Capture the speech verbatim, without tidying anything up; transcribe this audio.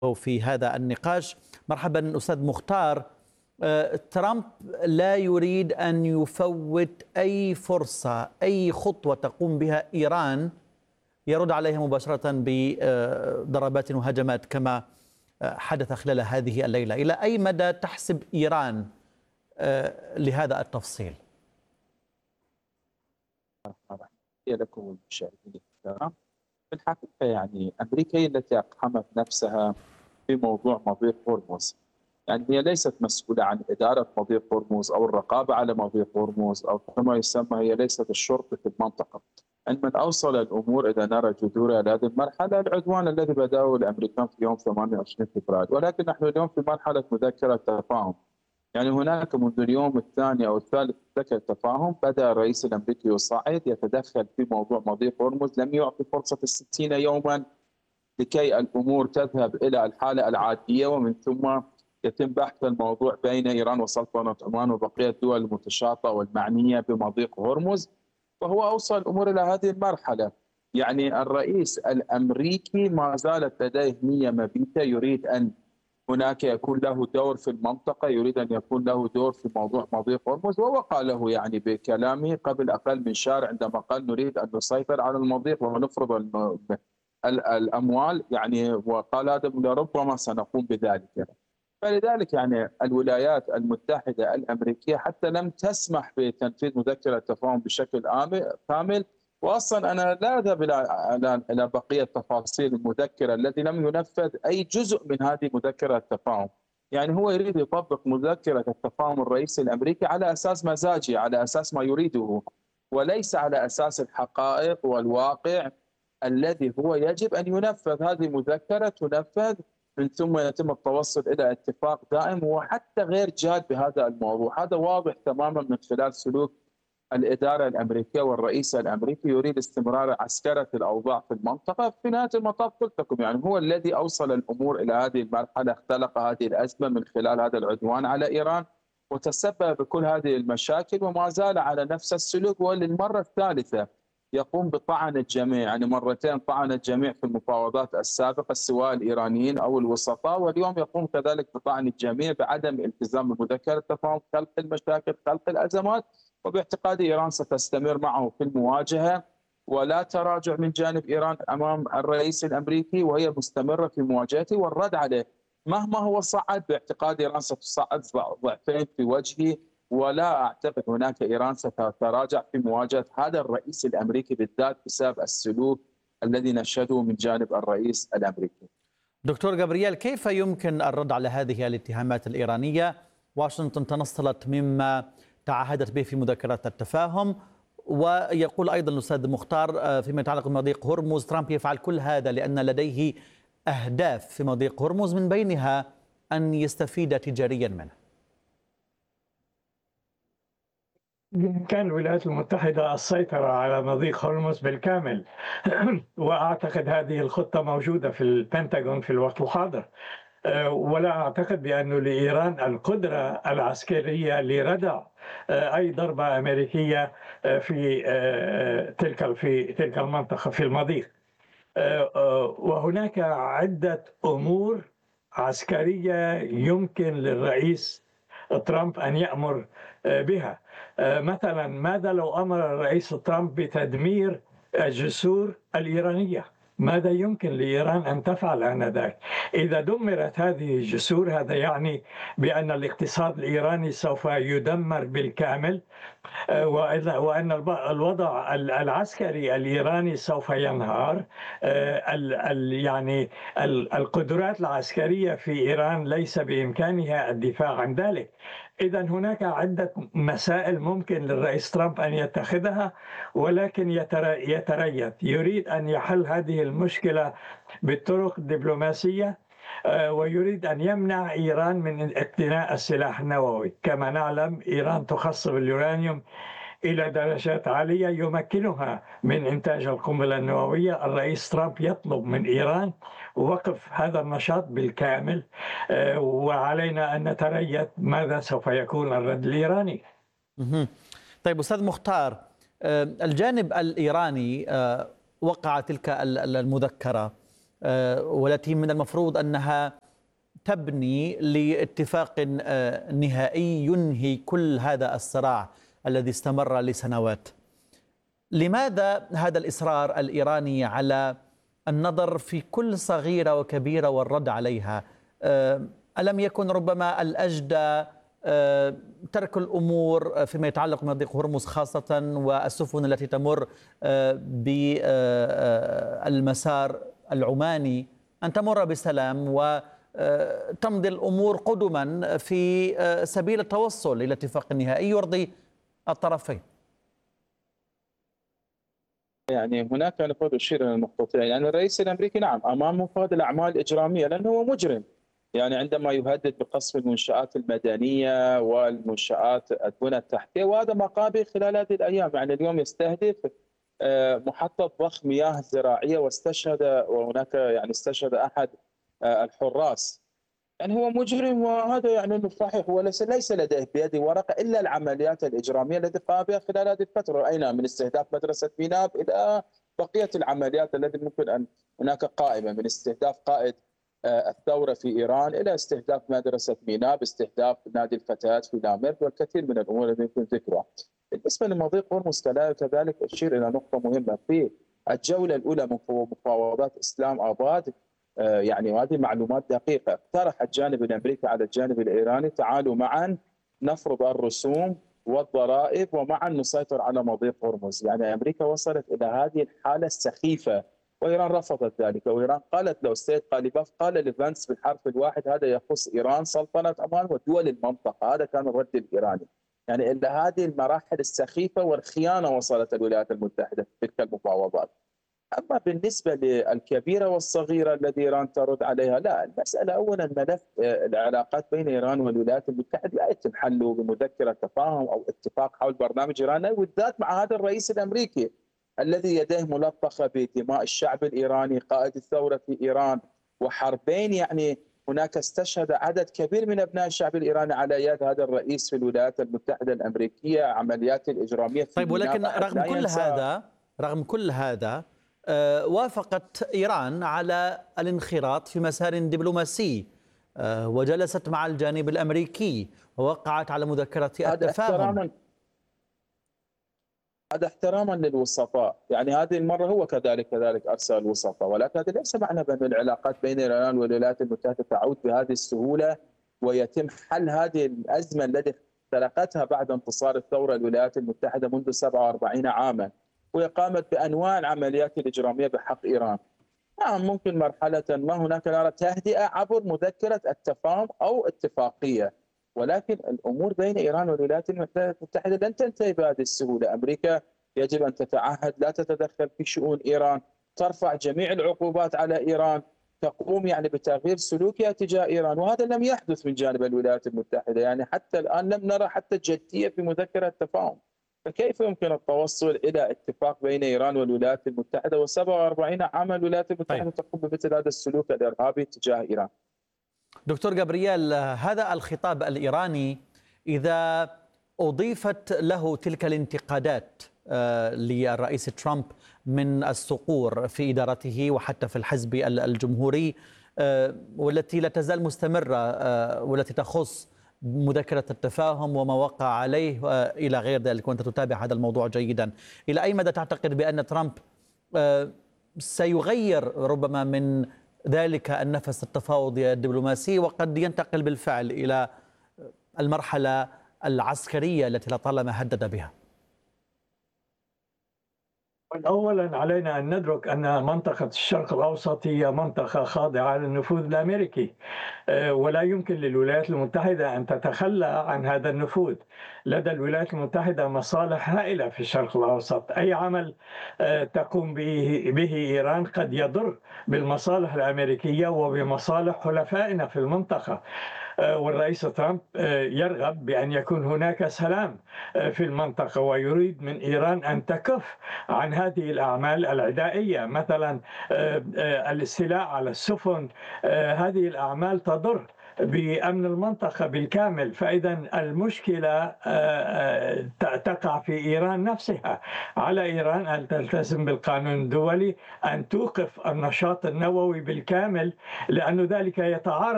في هذا النقاش. مرحبا أستاذ مختار. آه، ترامب لا يريد أن يفوت أي فرصة، أي خطوة تقوم بها إيران يرد عليها مباشرة بضربات وهجمات كما حدث خلال هذه الليلة. إلى أي مدى تحسب إيران آه، لهذا التفصيل؟ لكم المشاهدين الكرام، في الحقيقة يعني أمريكا هي التي أقحمت نفسها في موضوع مضيق هرمز. يعني هي ليست مسؤولة عن إدارة مضيق هرمز أو الرقابة على مضيق هرمز أو كما يسمى، هي ليست الشرطة في المنطقة. عندما أوصل الأمور إذا نرى جذورها إلى هذه المرحلة، العدوان الذي بدأه الأمريكان في يوم ثمانية وعشرين فبراير، ولكن نحن اليوم في مرحلة مذكرة تفاهم. يعني هناك منذ اليوم الثاني أو الثالث مذكرة تفاهم بدأ الرئيس الأمريكي يصعد يتدخل في موضوع مضيق هرمز، لم يعطي فرصة الستين يوما لكي الأمور تذهب إلى الحالة العادية، ومن ثم يتم بحث الموضوع بين إيران وسلطنة عمان وبقية الدول المتشاطئة والمعنية بمضيق هرمز. وهو أوصل الأمور إلى هذه المرحلة. يعني الرئيس الأمريكي ما زالت لديه نية مبيتة، يريد أن هناك يكون له دور في المنطقة، يريد أن يكون له دور في موضوع مضيق هرمز. وهو قاله يعني بكلامه قبل أقل من شهر عندما قال نريد أن نسيطر على المضيق ونفرض الأموال، يعني وقال هذا لربما سنقوم بذلك. فلذلك يعني الولايات المتحدة الأمريكية حتى لم تسمح بتنفيذ مذكرة التفاهم بشكل كامل. واصلا انا لا اذهب الى الى بقيه تفاصيل المذكره التي لم ينفذ اي جزء من هذه مذكره التفاهم. يعني هو يريد يطبق مذكره التفاهم الرئيسي الامريكي على اساس مزاجي، على اساس ما يريده، وليس على اساس الحقائق والواقع الذي هو يجب ان ينفذ. هذه مذكره تنفذ من ثم يتم التوصل الى اتفاق دائم، وحتى غير جاد بهذا الموضوع. هذا واضح تماما من خلال سلوك الإدارة الأمريكية والرئيس الأمريكي، يريد استمرار عسكرة الأوضاع في المنطقة. في نهاية المطاف قلت لكم يعني هو الذي أوصل الأمور إلى هذه المرحلة، اختلق هذه الأزمة من خلال هذا العدوان على إيران وتسبب بكل هذه المشاكل، وما زال على نفس السلوك. وللمرة الثالثة يقوم بطعن الجميع، يعني مرتين طعن الجميع في المفاوضات السابقة سواء الإيرانيين أو الوسطاء، واليوم يقوم كذلك بطعن الجميع بعدم التزام بمذكرة التفاهم، خلق المشاكل، خلق الأزمات. وباعتقادي إيران ستستمر معه في المواجهة، ولا تراجع من جانب إيران أمام الرئيس الأمريكي، وهي مستمرة في مواجهته والرد عليه. مهما هو صعد باعتقادي إيران ستصعد ضعفين في وجهه، ولا أعتقد هناك إيران ستتراجع في مواجهة هذا الرئيس الأمريكي بالذات بسبب السلوك الذي نشهده من جانب الرئيس الأمريكي. دكتور جابرييل، كيف يمكن الرد على هذه الاتهامات الإيرانية؟ واشنطن تنصلت مما تعهدت به في مذكرات التفاهم، ويقول أيضا الأستاذ مختار فيما يتعلق بمضيق هرمز ترامب يفعل كل هذا لأن لديه أهداف في مضيق هرمز، من بينها أن يستفيد تجاريا منه. بإمكان الولايات المتحدة السيطرة على مضيق هرمز بالكامل وأعتقد هذه الخطة موجودة في البنتاغون في الوقت الحاضر، ولا أعتقد بأنه لإيران القدرة العسكرية لردع أي ضربة أمريكية في تلك في تلك المنطقة في المضيق. وهناك عدة أمور عسكرية يمكن للرئيس ترامب أن يأمر بها. مثلا ماذا لو أمر الرئيس ترامب بتدمير الجسور الإيرانية؟ ماذا يمكن لإيران أن تفعل آنذاك؟ إذا دمرت هذه الجسور هذا يعني بأن الاقتصاد الإيراني سوف يدمر بالكامل، وأن الوضع العسكري الإيراني سوف ينهار. يعني القدرات العسكرية في إيران ليس بإمكانها الدفاع عن ذلك. إذا هناك عدة مسائل ممكن للرئيس ترامب أن يتخذها، ولكن يتريث، يريد أن يحل هذه المشكلة بالطرق الدبلوماسية، ويريد أن يمنع إيران من اقتناء السلاح النووي. كما نعلم إيران تخصب اليورانيوم إلى درجات عالية يمكنها من إنتاج القنبلة النووية. الرئيس ترامب يطلب من إيران وقف هذا النشاط بالكامل، وعلينا أن نتريث ماذا سوف يكون الرد الإيراني. طيب أستاذ مختار، الجانب الإيراني وقع تلك المذكرة والتي من المفروض أنها تبني لاتفاق نهائي ينهي كل هذا الصراع الذي استمر لسنوات. لماذا هذا الإصرار الإيراني على النظر في كل صغيرة وكبيرة والرد عليها؟ ألم يكن ربما الأجدى ترك الأمور فيما يتعلق بمضيق هرمز خاصة والسفن التي تمر بالمسار العماني أن تمر بسلام وتمضي الأمور قدما في سبيل التوصل إلى اتفاق نهائي يرضي الطرفين؟ يعني هناك نقول أشير إلى النقطتين. يعني الرئيس الأمريكي نعم أمامه هذه الأعمال الإجرامية لأنه هو مجرم، يعني عندما يهدد بقصف المنشآت المدنية والمنشآت البنى التحتية، وهذا ما قابل خلال هذه الأيام. يعني اليوم يستهدف محطة ضخ مياه زراعية واستشهد، وهناك يعني استشهد أحد الحراس. يعني هو مجرم، وهذا يعني انه صحيح هو ليس ليس لديه بيده ورقه الا العمليات الاجراميه التي قام بها خلال هذه الفتره، راينا من استهداف مدرسه ميناب الى بقيه العمليات التي ممكن ان هناك قائمه، من استهداف قائد الثوره في ايران الى استهداف مدرسه ميناب، استهداف نادي الفتيات في لاميرد، والكثير من الامور التي يمكن ذكرها. بالنسبه لمضيق هرمز كذلك اشير الى نقطه مهمه في الجوله الاولى من مفاوضات اسلام اباد. يعني وهذه معلومات دقيقة، اقترح الجانب الأمريكي على الجانب الإيراني تعالوا معا نفرض الرسوم والضرائب ومعا نسيطر على مضيق هرمز. يعني أمريكا وصلت إلى هذه الحالة السخيفة وإيران رفضت ذلك، وإيران قالت له السيد قاليباف قال لفانس بالحرف الواحد هذا يخص إيران سلطنة عمان ودول المنطقة، هذا كان الرد الإيراني. يعني إلى هذه المراحل السخيفة والخيانة وصلت الولايات المتحدة في تلك المفاوضات. أما بالنسبة للكبيرة والصغيرة الذي إيران ترد عليها، لا، المسألة أولا ملف العلاقات بين إيران والولايات المتحدة لا يتم حله بمذكرة تفاهم أو اتفاق حول برنامج إيراني، وبالذات مع هذا الرئيس الأمريكي الذي يديه ملطخة بدماء الشعب الإيراني، قائد الثورة في إيران، وحربين يعني هناك استشهد عدد كبير من أبناء الشعب الإيراني على يد هذا الرئيس في الولايات المتحدة الأمريكية، عمليات الإجرامية في طيب، ولكن رغم كل هذا رغم كل هذا وافقت إيران على الانخراط في مسار دبلوماسي وجلست مع الجانب الأمريكي ووقعت على مذكرة التفاهم. هذا احتراما للوسطاء، يعني هذه المرة هو كذلك كذلك أرسل الوسطاء، ولكن هذا ليس معنى بأن العلاقات بين إيران والولايات المتحدة تعود بهذه السهولة ويتم حل هذه الأزمة التي اختلقتها بعد انتصار الثورة الولايات المتحدة منذ سبعة وأربعين عاما، وهي قامت بأنواع العمليات الإجرامية بحق إيران. نعم ممكن مرحلة ما هناك نرى تهدئة عبر مذكرة التفاهم أو اتفاقية، ولكن الأمور بين إيران والولايات المتحدة لن تنتهي بهذه السهولة. أمريكا يجب أن تتعهد لا تتدخل في شؤون إيران، ترفع جميع العقوبات على إيران، تقوم يعني بتغيير سلوكها تجاه إيران، وهذا لم يحدث من جانب الولايات المتحدة. يعني حتى الآن لم نرى حتى جدية في مذكرة التفاهم، فكيف يمكن التوصل إلى اتفاق بين إيران والولايات المتحدة وسبعة وأربعين عاما الولايات المتحدة طيب. تقوم بمثل هذا السلوك الإرهابي تجاه إيران؟ دكتور جابرييل، هذا الخطاب الإيراني إذا أضيفت له تلك الانتقادات للرئيس ترامب من الصقور في إدارته وحتى في الحزب الجمهوري والتي لا تزال مستمرة والتي تخص مذكرة التفاهم وما وقع عليه إلى غير ذلك، وأنت تتابع هذا الموضوع جيدا، إلى أي مدى تعتقد بأن ترامب سيغير ربما من ذلك النفس التفاوضي الدبلوماسي وقد ينتقل بالفعل إلى المرحلة العسكرية التي لطالما هدد بها؟ أولا علينا أن ندرك أن منطقة الشرق الأوسط هي منطقة خاضعة للنفوذ الأمريكي، ولا يمكن للولايات المتحدة أن تتخلى عن هذا النفوذ. لدى الولايات المتحدة مصالح هائلة في الشرق الأوسط، أي عمل تقوم به, به إيران قد يضر بالمصالح الأمريكية وبمصالح حلفائنا في المنطقة، والرئيس ترامب يرغب بأن يكون هناك سلام في المنطقة ويريد من إيران أن تكف عن هذه الأعمال العدائية، مثلا الاستيلاء على السفن. هذه الأعمال تضر بأمن المنطقة بالكامل. فإذا المشكلة تقع في إيران نفسها. على إيران أن تلتزم بالقانون الدولي، أن توقف النشاط النووي بالكامل، لأن ذلك يتعارض